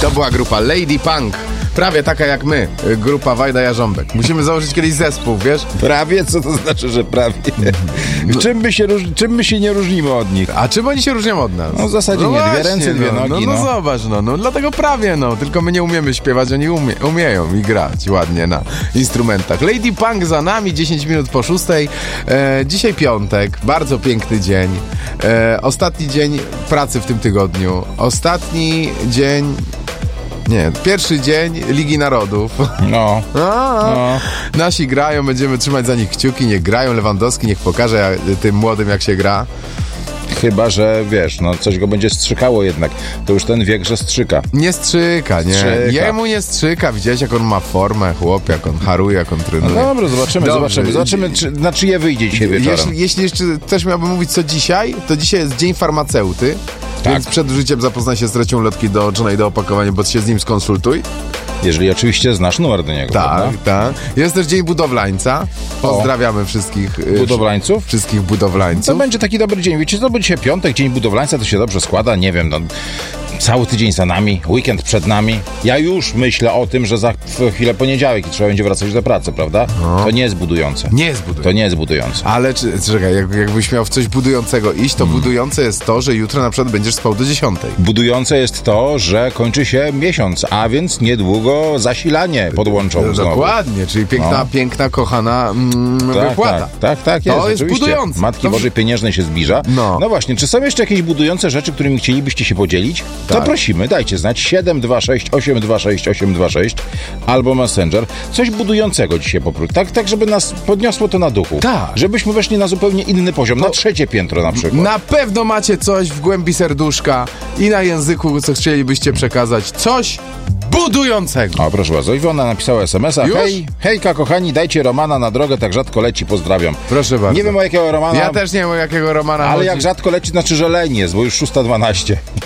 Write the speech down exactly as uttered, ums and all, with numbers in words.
To była grupa Lady Punk. Prawie taka jak my, grupa Wajda Jarząbek. Musimy założyć kiedyś zespół, wiesz? Prawie? Co to znaczy, że prawie? No. Czym, my się róż... Czym my się nie różnimy od nich? A czym oni się różnią od nas? No w zasadzie no nie, właśnie, dwie ręce, dwie no, nogi. No, no, no. zobacz, no, no dlatego prawie, no. Tylko my nie umiemy śpiewać, oni umie, umieją i grać ładnie na instrumentach. Lady Punk za nami, dziesięć minut po szóstej. E, dzisiaj piątek, bardzo piękny dzień. E, ostatni dzień pracy w tym tygodniu. Ostatni dzień... Nie, pierwszy dzień Ligi Narodów. No. A, no. Nasi grają, będziemy trzymać za nich kciuki, niech grają. Lewandowski niech pokaże jak, tym młodym, jak się gra. Chyba, że wiesz, no coś go będzie strzykało jednak. To już ten wiek, że strzyka. Nie strzyka, nie. Strzyka. Jemu nie strzyka. Widziałeś, jak on ma formę, chłop, jak on haruje, jak on trenuje. No dobra, zobaczymy, Dobrze. zobaczymy. Zobaczymy, czy, na czyje wyjdzie dzisiaj wieczorem. Jeśli, jeśli jeszcze też miałbym mówić co dzisiaj, to dzisiaj jest dzień farmaceuty. Tak. Więc przed życiem zapoznaj się z treścią ulotki do oczna i do opakowania, bo się z nim skonsultuj. Jeżeli oczywiście znasz numer do niego. Tak, prawda? tak. Jest też dzień budowlańca. Pozdrawiamy wszystkich y, Budowlańców? Wszystkich budowlańców. To będzie taki dobry dzień. Wiecie, to będzie dzisiaj piątek, dzień budowlańca, to się dobrze składa. Nie wiem, no, cały tydzień za nami, weekend przed nami. Ja już myślę o tym, że za chwilę poniedziałek i trzeba będzie wracać do pracy, prawda? No. To nie jest budujące. Nie jest budujące. To nie jest budujące. Ale czy, czekaj, jak, jakbyś miał w coś budującego iść, to hmm. budujące jest to, że jutro na przykład będziesz spał do dziesiątej. Budujące jest to, że kończy się miesiąc, a więc niedługo zasilanie podłączą no, znowu. Dokładnie, czyli piękna, no. piękna, kochana mm, tak, wypłata. Tak, tak, tak jest. To jest oczywiście. budujące. Matki to... Bożej Pieniężnej się zbliża. No. no właśnie, czy są jeszcze jakieś budujące rzeczy, którymi chcielibyście się podzielić? To tak. prosimy, dajcie znać siedem dwa sześć osiem dwa sześć osiem dwa sześć albo Messenger. Coś budującego dzisiaj poprosić. Tak, tak, żeby nas podniosło to na duchu. Tak. Żebyśmy weszli na zupełnie inny poziom, to... na trzecie piętro na przykład. Na pewno macie coś w głębi serduszka i na języku, co chcielibyście przekazać. Coś budującego. O, proszę bardzo. Iwona napisała es em es a. Już? Hej, hejka kochani, dajcie Romana na drogę, tak rzadko leci, pozdrawiam. Proszę bardzo. Nie wiem o jakiego Romana. Ja też nie wiem o jakiego Romana Ale chodzi. jak rzadko leci, znaczy, że leń jest, bo już szósta dwanaście.